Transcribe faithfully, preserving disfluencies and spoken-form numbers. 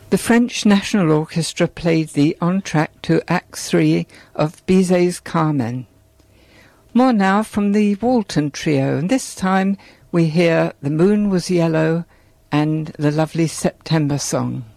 The French National Orchestra played the entr'acte to Act three of Bizet's Carmen. More now from the Walton Trio, and this time we hear The Moon Was Yellow and the lovely September Song.